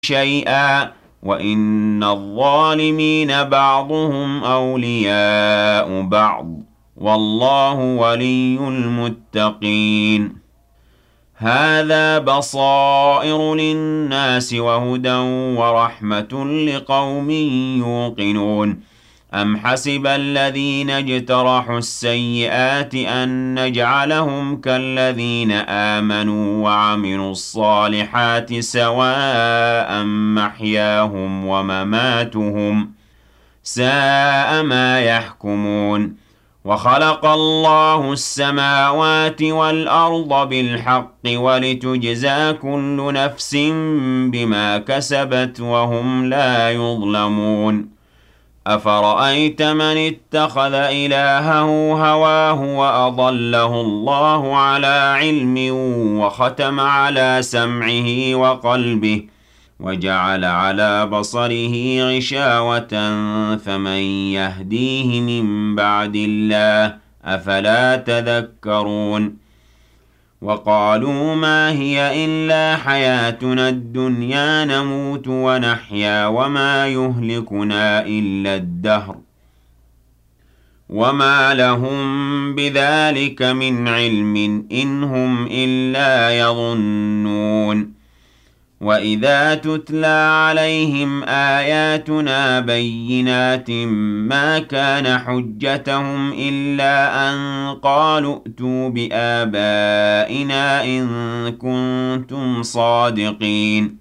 شيئا وإن الظالمين بعضهم أولياء بعض والله ولي المتقين هذا بصائر للناس وهدى ورحمة لقوم يوقنون أم حسب الذين اجترحوا السيئات أن نجعلهم كالذين آمنوا وعملوا الصالحات سواء محياهم ومماتهم ساء ما يحكمون وخلق الله السماوات والأرض بالحق ولتجزى كل نفس بما كسبت وهم لا يظلمون أفرأيت من اتخذ إلهه هواه وأضله الله على علم وختم على سمعه وقلبه وجعل على بصره غشاوة فمن يهديه من بعد الله أفلا تذكرون وقالوا ما هي إلا حياتنا الدنيا نموت ونحيا وما يهلكنا إلا الدهر وما لهم بذلك من علم إن هم إلا يظنون وإذا تتلى عليهم آياتنا بينات ما كان حجتهم إلا أن قالوا ائتوا بآبائنا إن كنتم صادقين